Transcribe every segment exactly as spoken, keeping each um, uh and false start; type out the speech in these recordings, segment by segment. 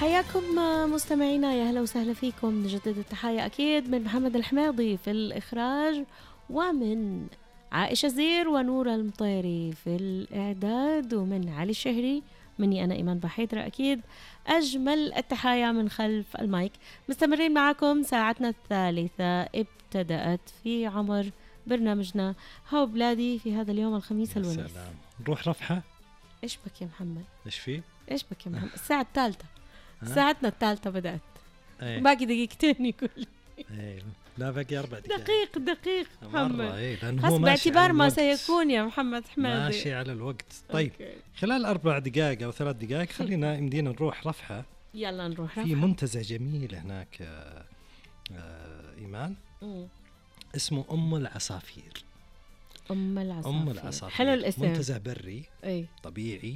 حياكم مستمعينا، يا هلا وسهلا فيكم. نجدد التحايا أكيد من محمد الحميضي في الإخراج، ومن عائشة زير ونور المطيري في الإعداد، ومن علي الشهري مني أنا إيمان بحيدرة. أكيد أجمل التحايا من خلف المايك. مستمرين معكم ساعتنا الثالثة ابتدأت في عمر برنامجنا هاو بلادي في هذا اليوم الخميس الونيس. سلام. نروح رفحة. إيش بك يا محمد؟ إيش فيه؟ إيش بك يا محمد؟ الساعة الثالثة، ساعتنا الثالثة بدأت. أيه. باقي دقيقتين يقول. أيه. لا باقي أربع دقائق. دقيق دقيق محمد. أيه. حسب باعتبار ما سيكون يا محمد حمادي. ماشي على الوقت. طيب أوكي. خلال أربع دقائق أو ثلاث دقائق خلينا يمدينا نروح رفحة. يلا نروح رفحة. في منتزه جميل هناك آه آه إيمان مم. اسمه أم العصافير. أم العصافير. أم العصافير. حلو الاسم. منتزه بري. أي. طبيعي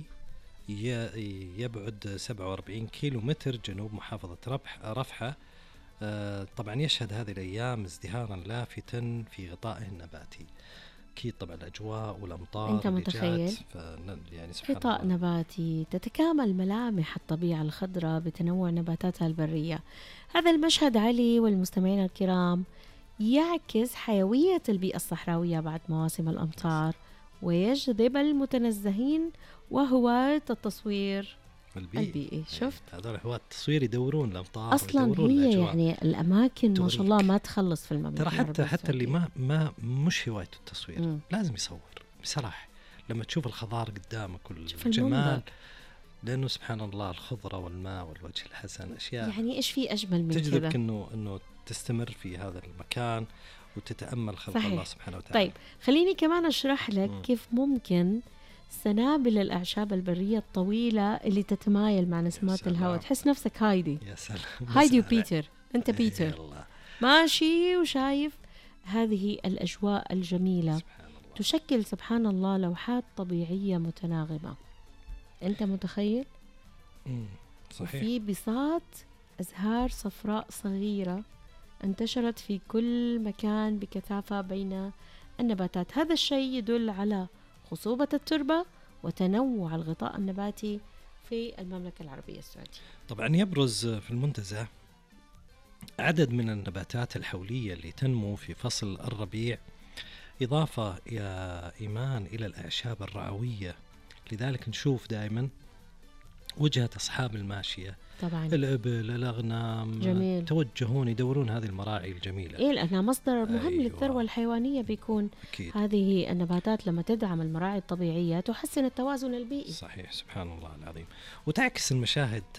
يبعد سبعة وأربعين كيلو متر جنوب محافظة رفح رفحة. آه طبعا يشهد هذه الأيام ازدهارا لافتا في غطائه النباتي. أكيد طبعا الأجواء والأمطار أنت متخيل يعني سبحان غطاء الله. نباتي تتكامل ملامح الطبيعة الخضراء بتنوع نباتاتها البرية. هذا المشهد علي والمستمعين الكرام يعكس حيوية البيئة الصحراوية بعد مواسم الأمطار، ويجذب المتنزهين وهواة التصوير البيئي, البيئي. شفت هذول هواة التصوير يدورون الأمطار أصلا هي الأجواء. يعني الأماكن ما شاء الله ما تخلص في المملكة. ترى حتى حتى اللي ما ما مش هواية التصوير م. لازم يصور بصراحة. لما تشوف الخضار قدامك والجمال، لأنه سبحان الله الخضرة والماء والوجه الحسن أشياء يعني إيش في أجمل من كذا تجذبك إنه إنه تستمر في هذا المكان وتتأمل خلق الله سبحانه وتعالى. طيب خليني كمان أشرح لك م. كيف ممكن سنابل الأعشاب البرية الطويلة اللي تتمايل مع نسمات الهواء تحس نفسك هايدي. يا سلام. هايدي وبيتر. أنت بيتر ماشي وشايف هذه الأجواء الجميلة سبحان تشكل سبحان الله لوحات طبيعية متناغمة. أنت متخيل؟ صحيح. في بساط أزهار صفراء صغيرة انتشرت في كل مكان بكثافة بين النباتات. هذا الشيء يدل على خصوبة التربة وتنوع الغطاء النباتي في المملكة العربية السعودية. طبعا يبرز في المنتزه عدد من النباتات الحولية اللي تنمو في فصل الربيع، إضافة يا إيمان إلى الأعشاب الرعوية. لذلك نشوف دائما وجهة أصحاب الماشية طبعا الإبل الأغنام جميل. توجهون يدورون هذه المراعي الجميلة. إيه لأنها مصدر مهم أيوة. للثروة الحيوانية بيكون أكيد. هذه النباتات لما تدعم المراعي الطبيعية تحسن التوازن البيئي. صحيح سبحان الله العظيم. وتعكس المشاهد